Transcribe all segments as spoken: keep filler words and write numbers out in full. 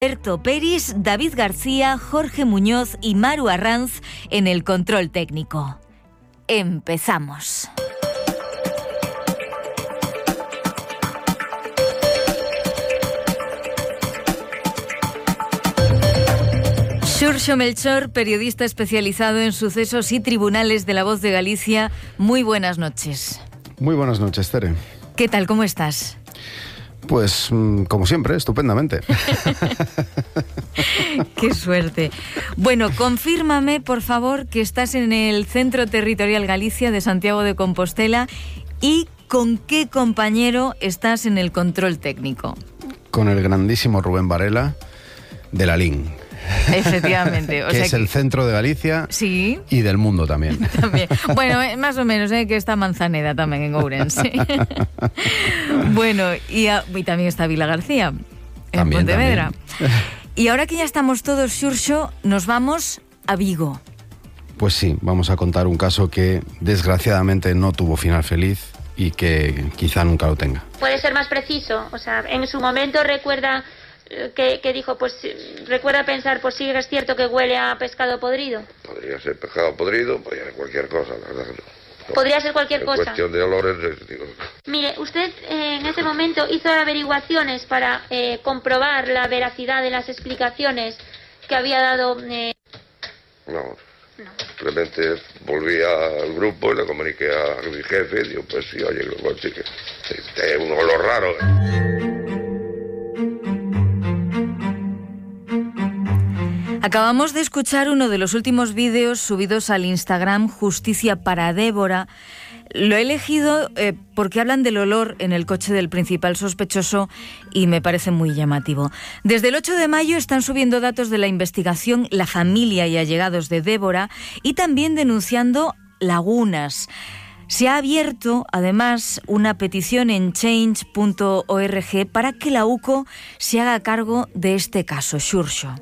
Alberto Peris, David García, Jorge Muñoz y Maru Arranz en el control técnico. Empezamos. Xurxo Melchor, periodista especializado en sucesos y tribunales de La Voz de Galicia. Muy buenas noches. Muy buenas noches, Tere. ¿Qué tal? ¿Cómo estás? Pues, como siempre, estupendamente. ¡Qué suerte! Bueno, confírmame, por favor, que estás en el Centro Territorial Galicia de Santiago de Compostela y con qué compañero estás en el control técnico. Con el grandísimo Rubén Varela, de la L I N. Efectivamente. O que sea es que... el centro de Galicia, sí, y del mundo también. También. Bueno, eh, más o menos, eh, que está Manzaneda también en Ourense. Bueno, y, a, y también está Vila García, en también, Pontevedra. También. Y ahora que ya estamos todos, Xurxo, nos vamos a Vigo. Pues sí, vamos a contar un caso que desgraciadamente no tuvo final feliz y que quizá nunca lo tenga. ¿Puede ser más preciso? O sea, en su momento recuerda... Que, que dijo, pues recuerda pensar, pues sí, es cierto que huele a pescado podrido. Podría ser pescado podrido, podría ser cualquier cosa, la verdad. No. Podría ser cualquier en cosa. Cuestión de olores, digo. Mire, usted eh, en ese momento hizo averiguaciones para eh, comprobar la veracidad de las explicaciones que había dado. Eh... No. No. Simplemente volví al grupo y le comuniqué a mi jefe y digo, pues sí, oye, bueno, sí que es un olor raro. Acabamos de escuchar uno de los últimos vídeos subidos al Instagram Justicia para Débora. Lo he elegido eh, porque hablan del olor en el coche del principal sospechoso y me parece muy llamativo. Desde el ocho de mayo están subiendo datos de la investigación la familia y allegados de Débora y también denunciando lagunas. Se ha abierto, además, una petición en change punto org para que la U C O se haga cargo de este caso. Xurxo.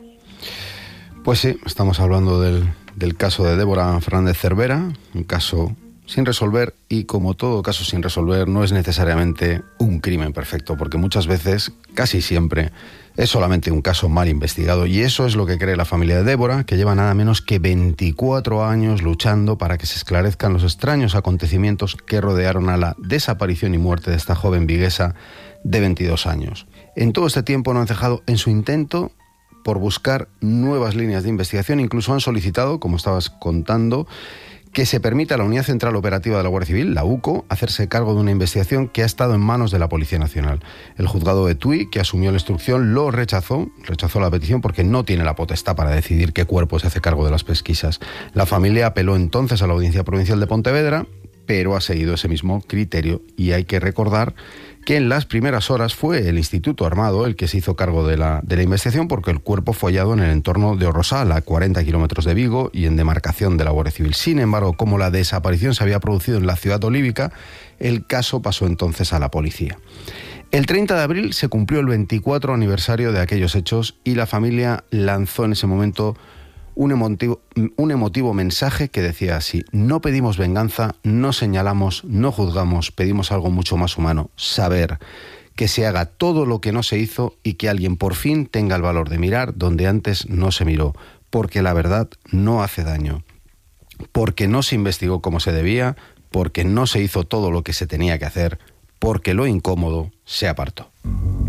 Pues sí, estamos hablando del, del caso de Débora Fernández Cervera, un caso sin resolver y, como todo caso sin resolver, no es necesariamente un crimen perfecto, porque muchas veces, casi siempre, es solamente un caso mal investigado, y eso es lo que cree la familia de Débora, que lleva nada menos que veinticuatro años luchando para que se esclarezcan los extraños acontecimientos que rodearon a la desaparición y muerte de esta joven viguesa de veintidós años. En todo este tiempo no han cejado en su intento por buscar nuevas líneas de investigación. Incluso han solicitado, como estabas contando, que se permita a la Unidad Central Operativa de la Guardia Civil, la U C O, hacerse cargo de una investigación que ha estado en manos de la Policía Nacional. El juzgado de Tui, que asumió la instrucción, lo rechazó, rechazó la petición porque no tiene la potestad para decidir qué cuerpo se hace cargo de las pesquisas. La familia apeló entonces a la Audiencia Provincial de Pontevedra, pero ha seguido ese mismo criterio, y hay que recordar que en las primeras horas fue el Instituto Armado el que se hizo cargo de la, de la investigación, porque el cuerpo fue hallado en el entorno de Orrosal, a cuarenta kilómetros de Vigo y en demarcación de la Guardia Civil. Sin embargo, como la desaparición se había producido en la ciudad olívica, el caso pasó entonces a la policía. El treinta de abril se cumplió el veinticuatro aniversario de aquellos hechos y la familia lanzó en ese momento un emotivo, un emotivo mensaje que decía así: no pedimos venganza, no señalamos, no juzgamos, pedimos algo mucho más humano, saber, que se haga todo lo que no se hizo y que alguien por fin tenga el valor de mirar donde antes no se miró, porque la verdad no hace daño, porque no se investigó como se debía, porque no se hizo todo lo que se tenía que hacer, porque lo incómodo se apartó.